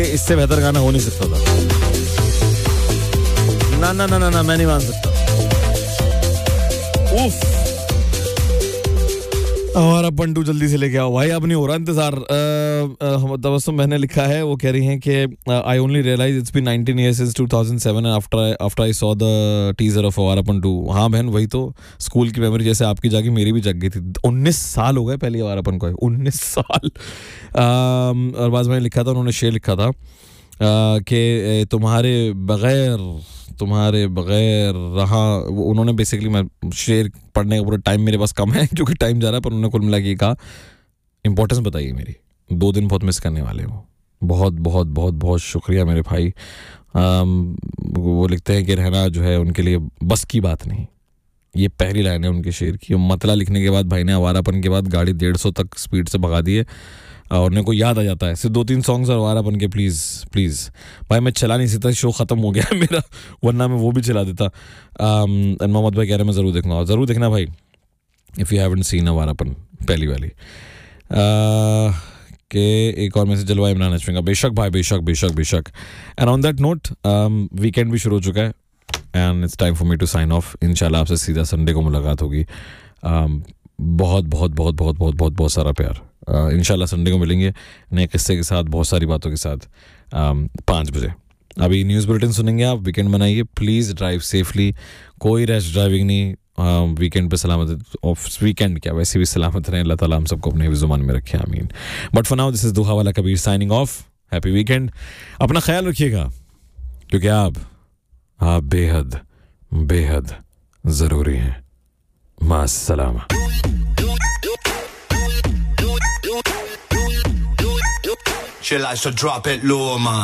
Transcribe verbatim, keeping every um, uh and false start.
इससे बेहतर गाना हो नहीं सकता था। ना ना ना ना ना मैं नहीं मान सकता। उफ, हमारा पंटू जल्दी से लेके आओ भाई, अब नहीं हो रहा इंतजार। तबस्सुम मैंने लिखा है, वो कह रही हैं कि I only realise it's been nineteen years since two thousand seven and after after I saw the teaser of आवारा पंटू। हाँ बहन, वही तो स्कूल की मेमोरी जैसे आपकी जागी मेरी भी जग गई थी। उन्नीस साल हो गए पहली आवारापन को, उन्नीस साल। और बाद में लिखा था, उन्होंने शेर लिखा था कि तुम्हारे बगैर तुम्हारे बगैर रहा। उन्होंने बेसिकली, मैं शेर पढ़ने का पूरा टाइम मेरे पास कम है क्योंकि टाइम जा रहा है, पर उन्होंने कुल मिला के कहा इंपॉर्टेंस बताइए मेरी, दो दिन बहुत मिस करने वाले हो। बहुत बहुत बहुत बहुत शुक्रिया मेरे भाई। आम, वो लिखते हैं कि रहना जो है उनके लिए बस की बात नहीं। ये पहली लाइन है उनके शेर की। मतला लिखने के बाद भाई ने आवारापन के बाद गाड़ी डेढ़ सौ तक स्पीड से भगा दी है और उन्हें को याद आ जाता है सिर्फ दो तीन सॉन्ग्स और आवारापन के। प्लीज़ प्लीज़ भाई, मैं चला नहीं सकता, शो ख़त्म हो गया है मेरा, वरना मैं वो भी चला देता। मोहम्मद भाई कह रहे हैं मैं ज़रूर देखना, ज़रूर देखना भाई if you haven't seen Awarapan पहली वाली। के एक और मैसेज, जलवा इमरान हाशमी का, बेशक भाई बेशक बेशक बेशक। And on that note, weekend भी शुरू हो चुका है and it's time for me to sign of. इंशाल्लाह आपसे सीधा संडे को मुलाकात होगी। um, बहुत बहुत बहुत बहुत बहुत बहुत बहुत सारा प्यार। uh, इंशाल्लाह संडे को मिलेंगे नए किस्से के साथ, बहुत सारी बातों के साथ, um, पाँच बजे। अभी न्यूज़ बुलेटिन सुनेंगे आप। वीकेंड बनाइए प्लीज़, ड्राइव सेफली, कोई रैश ड्राइविंग नहीं। वीकेंड पे सलामत, ऑफ वीकेंड क्या वैसे भी सलामत रहें। अल्लाह ताला हम सबको अपने ज़ुबान में रखे, आमीन। But for now this is दुहा वाला Kabir signing off. Happy weekend, अपना ख्याल रखिएगा क्योंकि आप आप बेहद बेहद ज़रूरी हैं। मास्सलामा। She likes to drop it low, man.